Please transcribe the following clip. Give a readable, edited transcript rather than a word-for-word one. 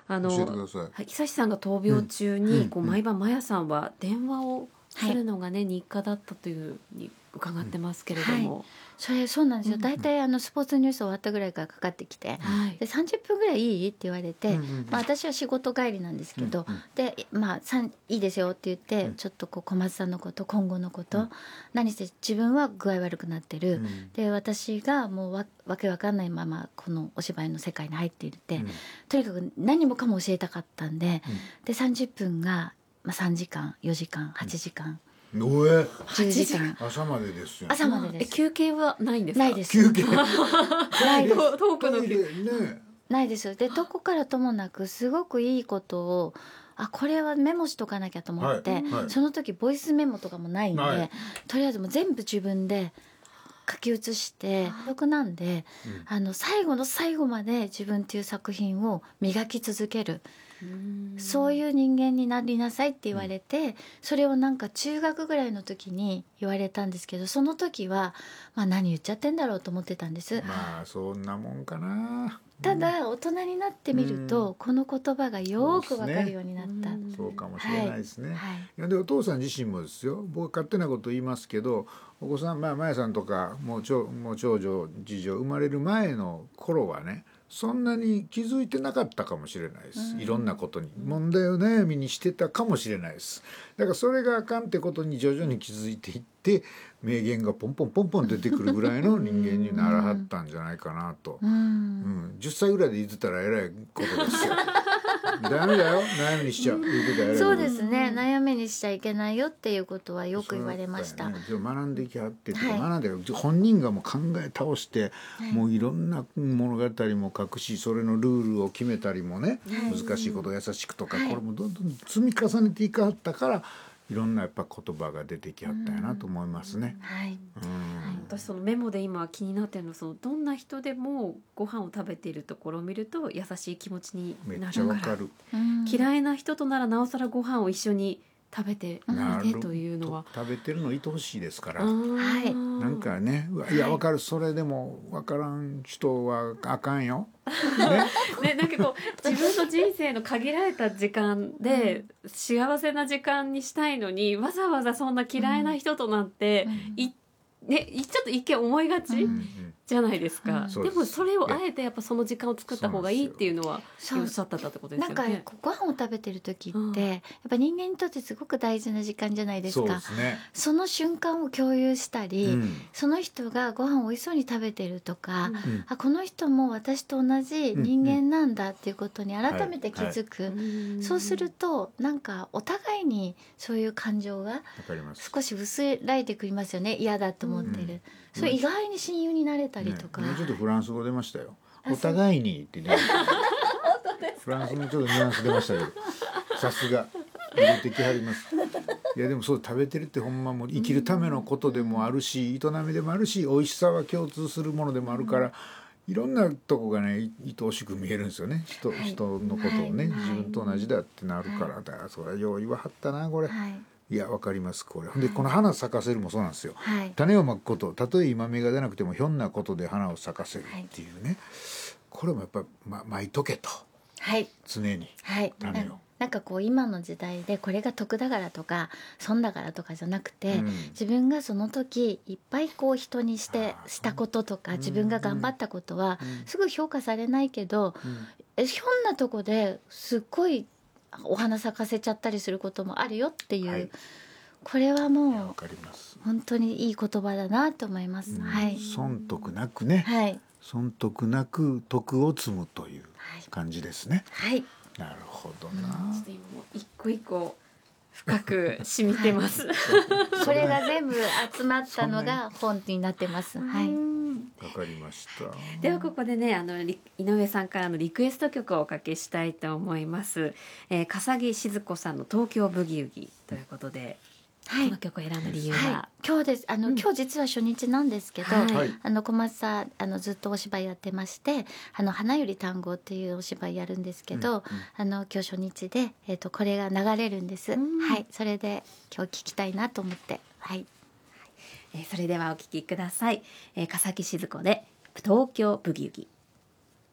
教えてください。 はい、久志さんが闘病中に、毎晩マヤさんは電話をするのがね、日課だったというふうに伺ってますけれども、 そうなんですよ。大体スポーツニュース終わったぐらいからかかってきて、で30分ぐらいいいって言われて、私は仕事帰りなんですけど、でいいですよって言って、ちょっと小松さんのこと、今後のこと、何して自分は具合悪くなってる、で私がもうわけわかんないままこのお芝居の世界に入っているって、とにかく何もかも教えたかったんで、で30分が、3時間4時間8時間、10時間、 朝までですよ。 朝までです。 休憩はないんですか？ ないです。 休憩ないです。 トークの休ね。 ないです。でどこからともなくすごくいいことを、これはメモしとかなきゃと思って、その時ボイスメモとかもないんで、とりあえずもう全部自分で書き写して録なんで、最後の最後まで自分っていう作品を磨き続ける、そういう人間になりなさいって言われて、それをなんか中学ぐらいの時に言われたんですけど、その時は、何言っちゃってんだろうと思ってたんです。 そんなもんかな。 ただ大人になってみると、この言葉がよくわかるようになった。 そうかもしれないですね。でお父さん自身もですよ、僕勝手なこと言いますけど、お子さん、マヤさんとかもう長女次女生まれる前の頃はね、そんなに気づいてなかったかもしれないです。いろんなことに問題を悩みにしてたかもしれないです。だからそれがあかんってことに徐々に気づいていって、名言がポンポンポンポン出てくるぐらいの人間にならはったんじゃないかなと。10歳ぐらいで言ってたらえらいことですよ。ダメだよ、悩みにしちゃう。 そうですね、悩みにしちゃいけないよっていうことはよく言われました。 学んでいきはって学んで、本人がもう考え倒して、もういろんな物語も書くし、それのルールを決めたりもね、難しいことを優しくとか、これもどんどん積み重ねていかはったから、いろんなやっぱ言葉が出てきはったやなと思いますね。 私そのメモで今気になってるのは、どんな人でもご飯を食べているところを見ると優しい気持ちになるから、めっちゃわかる。嫌いな人とならなおさらご飯を一緒に食べてみてというのは、 食べてるの愛おしいですから、なんかね、いやわかる、それでもわからん人はあかんよ。 なんかこう自分の人生の限られた時間で幸せな時間にしたいのに、わざわざそんな嫌いな人となんて、ちょっと一見思いがちじゃないですか。でもそれをあえてやっぱその時間を作った方がいいっていうのはおっしゃってたってことですよね。 なんかご飯を食べてる時って、やっぱ人間にとってすごく大事な時間じゃないですか。その瞬間を共有したり、その人がご飯を美味しそうに食べてるとか、この人も私と同じ人間なんだっていうことに改めて気づく。そうするとなんかお互いにそういう感情が少し薄らいでくりますよね。嫌だと思ってる。それ意外に親友になれたりとか。 ちょっとフランス語出ましたよ。お互いにってね。フランスもちょっとニュアンス出ましたけど、さすが入れてきはります。いやでもそう、食べてるってほんまもう生きるためのことでもあるし、営みでもあるし、美味しさは共通するものでもあるから、いろんなとこがね愛おしく見えるんですよね。人のことをね、自分と同じだってなるから。だからそれはよう言わはったなこれ。いやわかりますこれ。でこの花咲かせるもそうなんですよ。種をまくこと、たとえ今芽が出なくてもひょんなことで花を咲かせるっていうね。これもやっぱまいとけと。常に種を。 なんかこう今の時代でこれが得だからとか損だからとかじゃなくて、自分がその時いっぱいこう人にしたこととか、自分が頑張ったことはすぐ評価されないけど、ひょんなとこですっごいお花咲かせちゃったりすることもあるよっていう、これはもう本当にいい言葉だなと思います。 損得なくね、損得なく徳を積むという感じですね。なるほどな。 一個一個深く染みてます。 これが全部集まったのが本になってます。 わかりました。 ではここでね、井上さんからのリクエスト曲をおかけしたいと思います。笠木静子さんの東京ブギウギということで、この曲を選んだ理由は、 今日今日実は初日なんですけど、小松さんずっとお芝居やってまして、花より単語っていうお芝居やるんですけど、今日初日で、これが流れるんです。それで今日聞きたいなと思って、 それではお聞きください。笠木静子で東京ブギウギ。